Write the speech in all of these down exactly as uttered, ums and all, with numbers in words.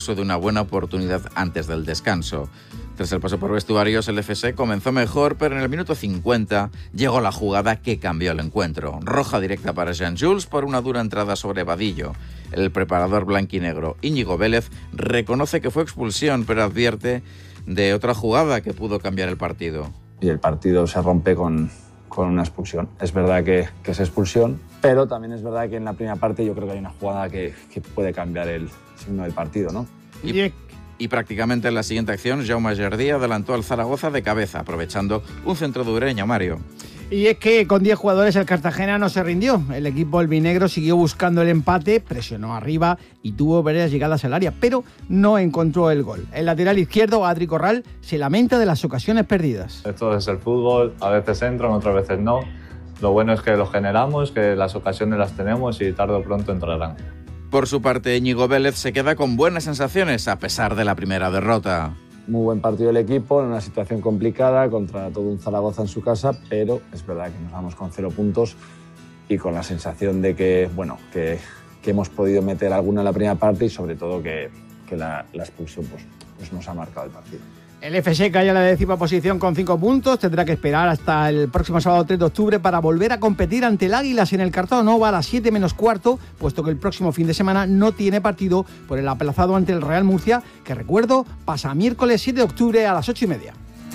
uso de una buena oportunidad antes del descanso. Tras el paso por vestuarios, el F S comenzó mejor, pero en el minuto cincuenta llegó la jugada que cambió el encuentro. Roja directa para Jean-Jules por una dura entrada sobre Vadillo. El preparador blanquinegro Íñigo Vélez reconoce que fue expulsión, pero advierte de otra jugada que pudo cambiar el partido. Y el partido se rompe con, con una expulsión. Es verdad que, que es expulsión, pero también es verdad que en la primera parte yo creo que hay una jugada que, que puede cambiar el signo del partido, ¿no? Y, y prácticamente en la siguiente acción, Jaume Jardí adelantó al Zaragoza de cabeza, aprovechando un centro de Ureña, Mario. Y es que con diez jugadores el Cartagena no se rindió. El equipo albinegro siguió buscando el empate, presionó arriba y tuvo varias llegadas al área, pero no encontró el gol. El lateral izquierdo, Adri Corral, se lamenta de las ocasiones perdidas. Esto es el fútbol, a veces entran, otras veces no. Lo bueno es que lo generamos, que las ocasiones las tenemos y tarde o pronto entrarán. Por su parte, Íñigo Vélez se queda con buenas sensaciones a pesar de la primera derrota. Muy buen partido del equipo, en una situación complicada contra todo un Zaragoza en su casa, pero es verdad que nos vamos con cero puntos y con la sensación de que, bueno, que, que hemos podido meter alguna en la primera parte y sobre todo que, que la, la expulsión pues, pues nos ha marcado el partido. El F S cae a la décima posición con cinco puntos. Tendrá que esperar hasta el próximo sábado tres de octubre para volver a competir ante el Águilas en el Cartago Nova a las siete menos cuarto, puesto que el próximo fin de semana no tiene partido por el aplazado ante el Real Murcia, que recuerdo pasa miércoles siete de octubre a las ocho y media.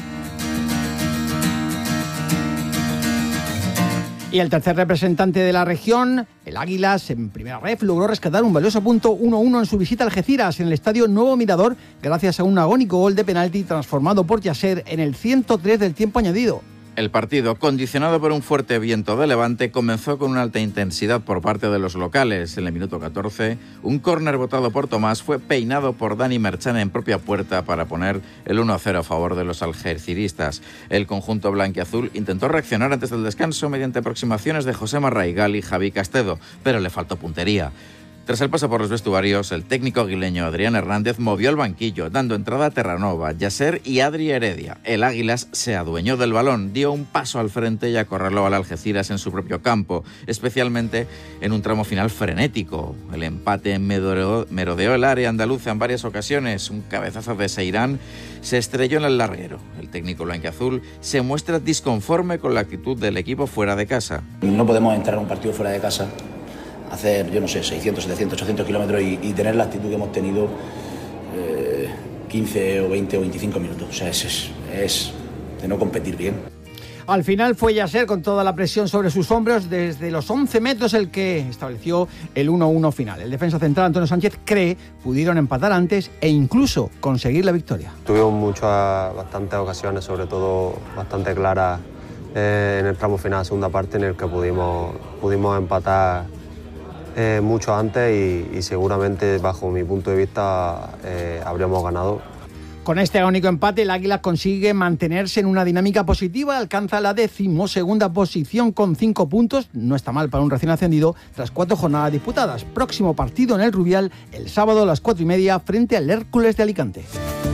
Y el tercer representante de la región, el Águilas, en primera ref, logró rescatar un valioso punto uno uno en su visita a Algeciras, en el estadio Nuevo Mirador, gracias a un agónico gol de penalti transformado por Yasser en el ciento tres del tiempo añadido. El partido, condicionado por un fuerte viento de levante, comenzó con una alta intensidad por parte de los locales. En el minuto catorce, un córner botado por Tomás fue peinado por Dani Merchán en propia puerta para poner el uno a cero a favor de los algeciristas. El conjunto blanquiazul intentó reaccionar antes del descanso mediante aproximaciones de José Marraigal y Javi Castedo, pero le faltó puntería. Tras el paso por los vestuarios, el técnico aguileño Adrián Hernández movió el banquillo, dando entrada a Terranova, Yasser y Adri Heredia. El Águilas se adueñó del balón, dio un paso al frente y acorraló al Algeciras en su propio campo, especialmente en un tramo final frenético. El empate merodeó, merodeó el área andaluza en varias ocasiones. Un cabezazo de Seirán se estrelló en el larguero. El técnico blanquiazul se muestra disconforme con la actitud del equipo fuera de casa. No podemos entrar a un partido fuera de casa, hacer, yo no sé, seiscientos, setecientos, ochocientos kilómetros y, y tener la actitud que hemos tenido eh, quince o veinte o veinticinco minutos. O sea, es, es, es de no competir bien. Al final fue Yasser con toda la presión sobre sus hombros desde los once metros el que estableció el uno uno final. El defensa central Antonio Sánchez cree pudieron empatar antes e incluso conseguir la victoria. Tuvimos muchas, bastantes ocasiones, sobre todo bastante claras eh, en el tramo final, la segunda parte, en el que pudimos, pudimos empatar Eh, mucho antes y, y seguramente, bajo mi punto de vista, eh, habríamos ganado. Con este agónico empate, el Águila consigue mantenerse en una dinámica positiva, alcanza la decimosegunda posición con cinco puntos, no está mal para un recién ascendido, tras cuatro jornadas disputadas. Próximo partido en el Rubial, el sábado a las cuatro y media, frente al Hércules de Alicante.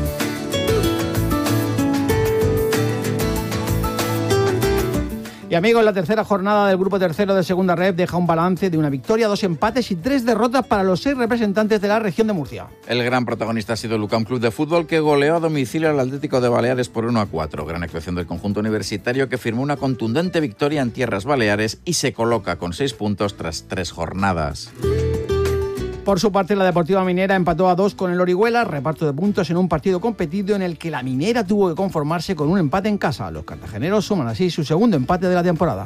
Y amigos, la tercera jornada del grupo tercero de segunda ref deja un balance de una victoria, dos empates y tres derrotas para los seis representantes de la región de Murcia. El gran protagonista ha sido el Lucam Club de Fútbol, que goleó a domicilio al Atlético de Baleares por uno a cuatro. Gran actuación del conjunto universitario, que firmó una contundente victoria en tierras baleares y se coloca con seis puntos tras tres jornadas. Por su parte, la Deportiva Minera empató a dos con el Orihuela, reparto de puntos en un partido competido en el que la Minera tuvo que conformarse con un empate en casa. Los cartageneros suman así su segundo empate de la temporada.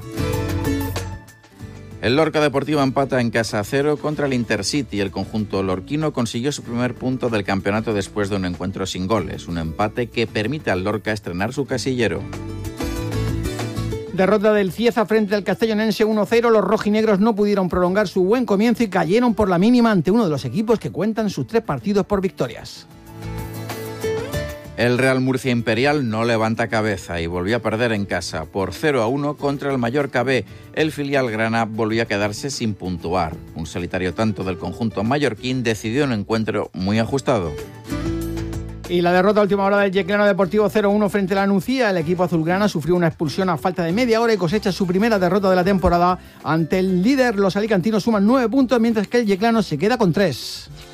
El Lorca Deportiva empata en casa a cero contra el Intercity. El conjunto lorquino consiguió su primer punto del campeonato después de un encuentro sin goles. Un empate que permite al Lorca estrenar su casillero. Derrota del Cieza frente al Castellonense uno cero. Los rojinegros no pudieron prolongar su buen comienzo y cayeron por la mínima ante uno de los equipos que cuentan sus tres partidos por victorias. El Real Murcia Imperial no levanta cabeza y volvió a perder en casa por cero a uno contra el Mallorca B. El filial grana volvió a quedarse sin puntuar. Un solitario tanto del conjunto mallorquín decidió un encuentro muy ajustado. Y la derrota a última hora del Yeclano Deportivo cero uno frente a la Nucía. El equipo azulgrana sufrió una expulsión a falta de media hora y cosecha su primera derrota de la temporada ante el líder. Los alicantinos suman nueve puntos, mientras que el Yeclano se queda con tres.